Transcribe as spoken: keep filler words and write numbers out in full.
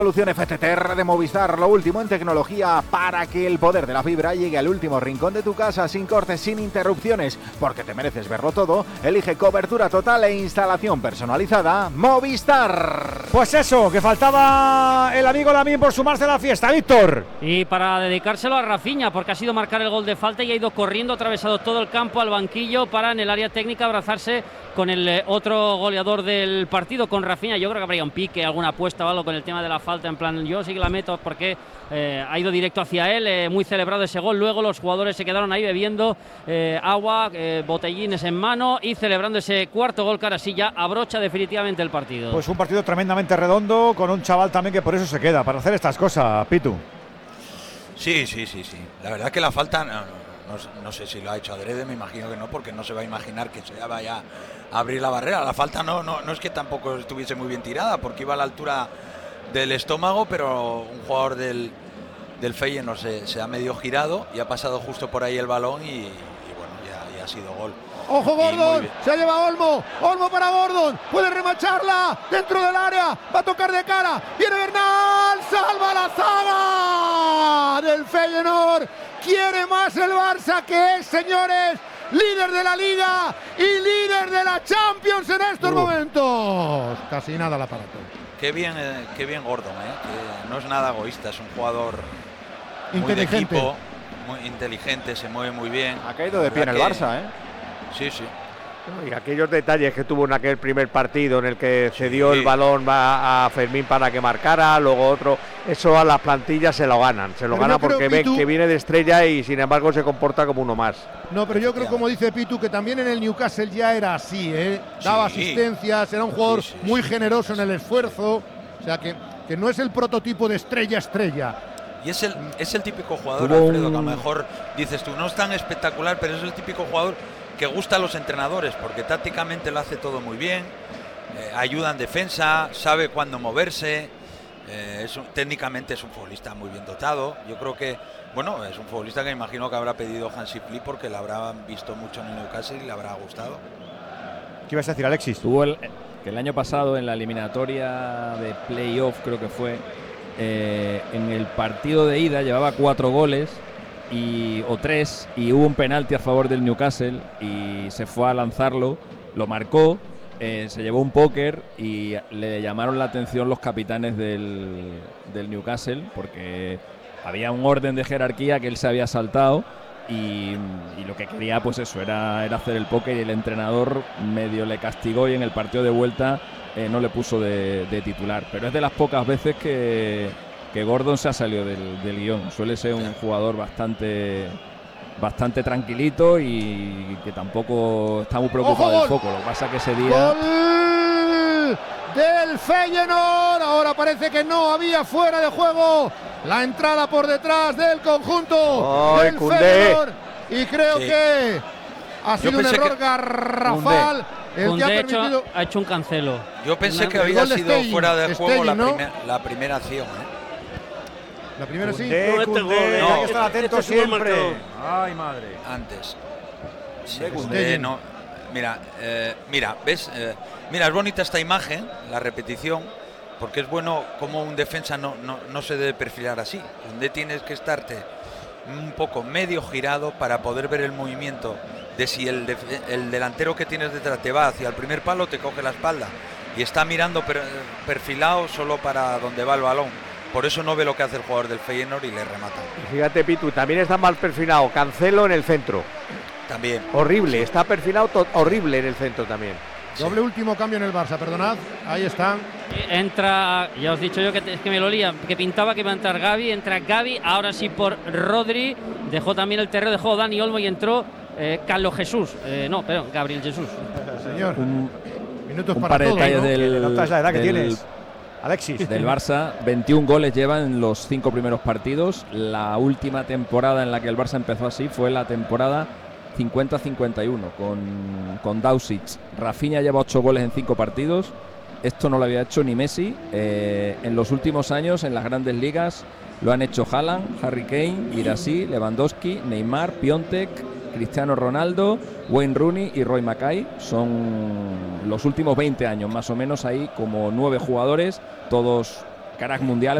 Solución F T T R de Movistar, lo último en tecnología para que el poder de la fibra llegue al último rincón de tu casa sin cortes, sin interrupciones, porque te mereces verlo todo. Elige cobertura total e instalación personalizada Movistar. Pues eso, que faltaba el amigo Lamine por sumarse a la fiesta, Víctor. Y para dedicárselo a Rafinha, porque ha sido marcar el gol de falta y ha ido corriendo, atravesado todo el campo al banquillo para en el área técnica abrazarse con el otro goleador del partido, con Rafinha. Yo creo que habría un pique, alguna apuesta o algo con el tema de la falta, en plan, yo sí que la meto porque eh, ha ido directo hacia él, eh, muy celebrado ese gol. Luego los jugadores se quedaron ahí bebiendo eh, agua, eh, botellines en mano y celebrando ese cuarto gol que ahora sí ya abrocha definitivamente el partido. Pues un partido tremendamente redondo, con un chaval también que por eso se queda, para hacer estas cosas, Pitu. Sí, sí, sí, sí. La verdad que la falta, no, no, no sé si lo ha hecho adrede, me imagino que no, porque no se va a imaginar que se vaya a abrir la barrera. La falta no, no, no es que tampoco estuviese muy bien tirada, porque iba a la altura del estómago, pero un jugador del, del Feyenoord se, se ha medio girado y ha pasado justo por ahí el balón y, y bueno, ya, ya ha sido gol. ¡Ojo, Gordon! Se lleva Olmo. Olmo para Gordon. Puede remacharla dentro del área. Va a tocar de cara. Viene Bernal. Salva la zaga del Feyenoord. Quiere más el Barça, que es, señores, líder de la Liga y líder de la Champions en estos uh. momentos. Casi nada el aparato. Qué bien, eh, qué bien Gordon, ¿eh? Que no es nada egoísta, es un jugador inteligente. Muy de equipo, muy inteligente, se mueve muy bien. Ha caído de pie en el Barça, ¿eh? Sí, sí. Y aquellos detalles que tuvo en aquel primer partido en el que cedió sí. el balón a, a Fermín para que marcara, luego otro, eso a las plantillas se lo ganan, se lo pero gana porque Pitu, ven que viene de estrella y sin embargo se comporta como uno más. No, pero yo creo, como dice Pitu, que también en el Newcastle ya era así, ¿eh? Daba sí. asistencias, era un jugador sí, sí, muy sí, generoso sí. en el esfuerzo, o sea que, que no es el prototipo de estrella-estrella. Y es el, es el típico jugador, Alfredo, que a lo mejor dices tú, no es tan espectacular, pero es el típico jugador que gusta a los entrenadores, porque tácticamente lo hace todo muy bien, eh, ayuda en defensa, sabe cuándo moverse, eh, es un, técnicamente es un futbolista muy bien dotado. Yo creo que, bueno, es un futbolista que imagino que habrá pedido Hansi Flick porque lo habrán visto mucho en el Newcastle y le habrá gustado. ¿Qué ibas a decir, Alexis? Tuvo el, que el año pasado en la eliminatoria de playoff, creo que fue, eh, en el partido de ida llevaba cuatro goles Y, o tres, y hubo un penalti a favor del Newcastle y se fue a lanzarlo, lo marcó, eh, se llevó un póker y le llamaron la atención los capitanes del, del Newcastle porque había un orden de jerarquía que él se había saltado y, y lo que quería pues eso era, era hacer el póker, y el entrenador medio le castigó y en el partido de vuelta eh, no le puso de, de titular, pero es de las pocas veces que que Gordon se ha salido del, del guión. Suele ser un jugador bastante bastante tranquilito y que tampoco está muy preocupado ¡Ojo, del foco. Lo que pasa que ese día... ¡Gol del Feyenoord! Ahora parece que no había fuera de juego. La entrada por detrás del conjunto ¡Ay, del Koundé! Feyenoord. Y creo sí. que ha sido Yo un error que... garrafal. El Koundé que ha, permitido... hecho, ha hecho un cancelo. Yo pensé Una... que había sido Steying, fuera de juego Steying, la, ¿no? primer, la primera acción, ¿eh? La primera sí. Koundé, no, Koundé, este no, gol, hay que estar atento este, este siempre. marcado. Ay, madre. Antes. Sí, Koundé. Koundé, no. Mira, eh, mira, ¿ves? Eh, mira, es bonita esta imagen, la repetición, porque es bueno como un defensa no, no, no se debe perfilar así. Donde tienes que estarte un poco medio girado para poder ver el movimiento de si el, de, el delantero que tienes detrás te va hacia el primer palo, te coge la espalda y está mirando per, perfilado solo para donde va el balón. Por eso no ve lo que hace el jugador del Feyenoord y le remata. Y fíjate, Pitu, también está mal perfilado Cancelo en el centro. También. Horrible, está perfilado horrible en el centro también. Sí. Doble último cambio en el Barça, perdonad. Ahí están. Entra, ya os he dicho yo que, es que me lo lía, que pintaba que iba a entrar Gavi. Entra Gavi, ahora sí por Rodri. Dejó también el terreno, dejó Dani Olmo y entró eh, Carlos Jesús. Eh, no, perdón, Gabriel Jesús. Señor. Un, Minutos un para par de todo, detalles ¿no? del, ¿Notas la edad que del, tienes, Alexis? Del Barça. veintiún goles lleva en los cinco primeros partidos. La última temporada en la que el Barça empezó así fue la temporada cincuenta cincuenta y uno con, con Dausic. Rafinha lleva ocho goles en cinco partidos. Esto no lo había hecho ni Messi. Eh, en los últimos años en las grandes ligas lo han hecho Haaland, Harry Kane, Guirassy, Lewandowski, Neymar, Piontek, Cristiano Ronaldo, Wayne Rooney y Roy Mackay. Son los últimos veinte años más o menos, ahí como nueve jugadores, todos caras mundiales.